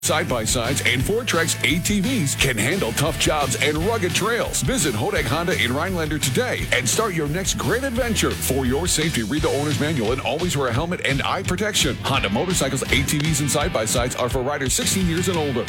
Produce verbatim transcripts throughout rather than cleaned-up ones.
Side-by-sides and Fortrex A T Vs can handle tough jobs and rugged trails. Visit Hodag Honda in Rhinelander today and start your next great adventure. For your safety, read the owner's manual and always wear a helmet and eye protection. Honda motorcycles, A T Vs, and side-by-sides are for riders sixteen years and older.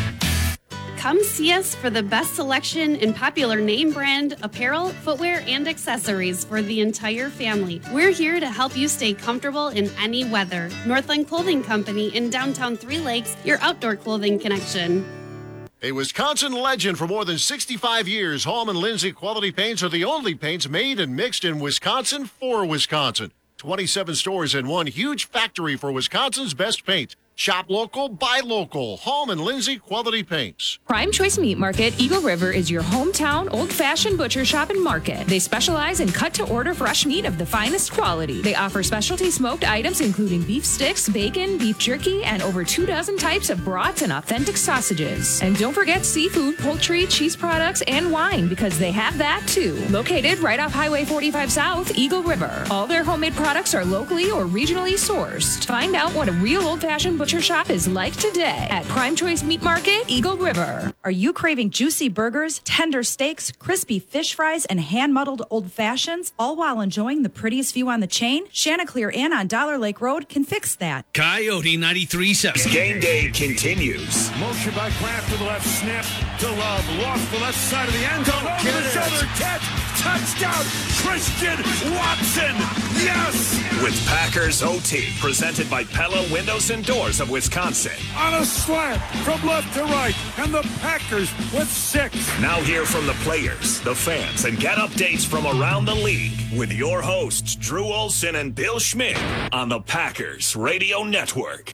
Come see us for the best selection in popular name brand apparel, footwear, and accessories for the entire family. We're here to help you stay comfortable in any weather. Northland Clothing Company in downtown Three Lakes, your outdoor clothing connection. A Wisconsin legend for more than sixty-five years, Hallman and Lindsay Quality Paints are the only paints made and mixed in Wisconsin for Wisconsin. twenty-seven stores and one huge factory for Wisconsin's best paint. Shop local, buy local. Hallman and Lindsay Quality Paints. Prime Choice Meat Market, Eagle River is your hometown old-fashioned butcher shop and market. They specialize in cut-to-order fresh meat of the finest quality. They offer specialty smoked items including beef sticks, bacon, beef jerky, and over two dozen types of brats and authentic sausages. And don't forget seafood, poultry, cheese products, and wine because they have that too. Located right off Highway forty-five South, Eagle River. All their homemade products are locally or regionally sourced. Find out what a real old-fashioned butcher shop is like today at Prime Choice Meat Market, Eagle River. Are you craving juicy burgers, tender steaks, crispy fish fries, and hand-muddled old fashions, all while enjoying the prettiest view on the chain? Chanticleer Inn on Dollar Lake Road can fix that. Coyote ninety-three point seven. Game day continues. Motion by Kraft to the left, snap to Love, lost the left side of the end zone, over the shoulder catch, touchdown, Christian Watson, yes! With Packers O T, presented by Pella Windows and Doors of Wisconsin. On a slant from left to right, and the Packers with six. Now hear from the players, the fans, and get updates from around the league with your hosts, Drew Olson and Bill Schmidt, on the Packers Radio Network.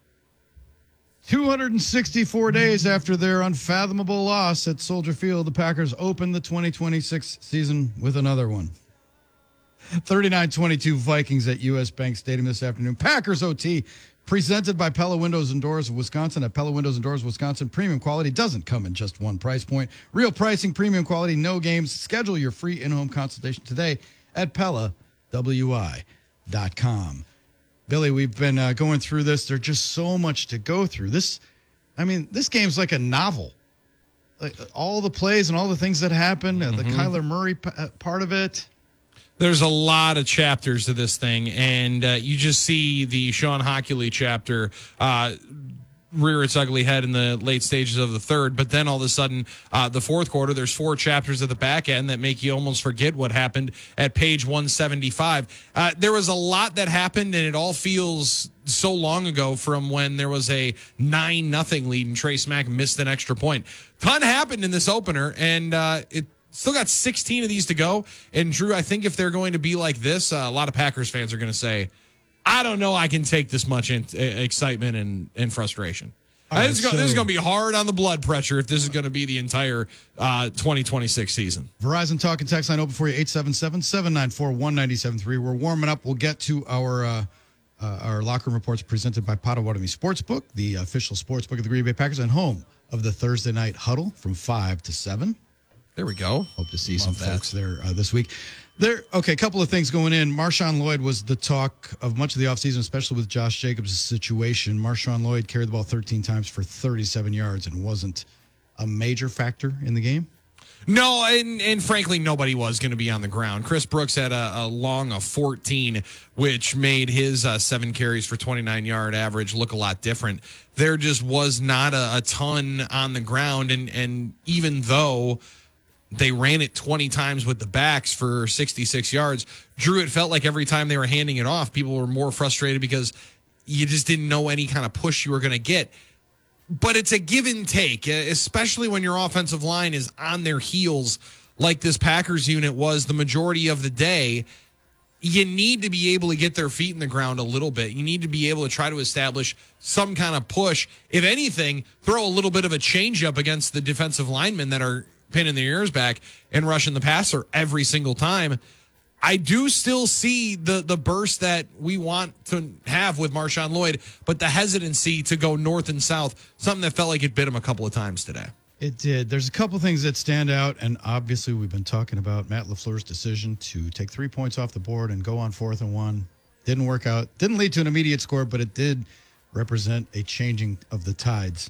two hundred sixty-four days after their unfathomable loss at Soldier Field, the Packers opened the twenty twenty-six season with another one. thirty-nine twenty-two Vikings at U S. Bank Stadium this afternoon. Packers O T, presented by Pella Windows and Doors of Wisconsin. At Pella Windows and Doors Wisconsin, premium quality doesn't come in just one price point. Real pricing, premium quality, no games. Schedule your free in-home consultation today at Pella W I dot com. Billy, we've been uh, going through this. There's just so much to go through. This, I mean, this game's like a novel. Like, all the plays and all the things that happen, uh, the mm-hmm. Kyler Murray p- uh, part of it. There's a lot of chapters to this thing, and uh, you just see the Sean Hockley chapter uh, rear its ugly head in the late stages of the third, but then all of a sudden, uh, the fourth quarter, there's four chapters at the back end that make you almost forget what happened at page one seventy-five. Uh, there was a lot that happened, and it all feels so long ago from when there was a nine nothing lead and Trace Mack missed an extra point. Ton happened in this opener, and uh, it still got sixteen of these to go. And, Drew, I think if they're going to be like this, uh, a lot of Packers fans are going to say, I don't know I can take this much in, uh, excitement and, and frustration. Right, this, is so, this is going to be hard on the blood pressure if this is going to be the entire uh, twenty twenty-six season. Verizon Talk and Text line open for you, eight seven seven, seven nine four, one nine seven three. We're warming up. We'll get to our uh, uh, our locker room reports presented by Potawatomi Sportsbook, the official sportsbook of the Green Bay Packers, and home of the Thursday night huddle from five to seven. There we go. Hope to see Love some that. folks there uh, this week. There, okay, a couple of things going in. Marshawn Lloyd was the talk of much of the offseason, especially with Josh Jacobs' situation. Marshawn Lloyd carried the ball thirteen times for thirty-seven yards and wasn't a major factor in the game. No, and, and frankly, nobody was going to be on the ground. Chris Brooks had a, a long of fourteen, which made his uh, seven carries for twenty-nine yard average look a lot different. There just was not a, a ton on the ground, and and even though they ran it twenty times with the backs for sixty-six yards. Drew, it felt like every time they were handing it off, people were more frustrated because you just didn't know any kind of push you were going to get. But it's a give and take, especially when your offensive line is on their heels like this Packers unit was the majority of the day. You need to be able to get their feet in the ground a little bit. You need to be able to try to establish some kind of push. If anything, throw a little bit of a changeup against the defensive linemen that are pinning their ears back and rushing the passer every single time. I do still see the the burst that we want to have with Marshawn Lloyd, but the hesitancy to go north and south, something that felt like it bit him a couple of times today. It did. There's a couple things that stand out, and obviously we've been talking about Matt LaFleur's decision to take three points off the board and go on fourth and one. Didn't work out. Didn't lead to an immediate score, but it did represent a changing of the tides.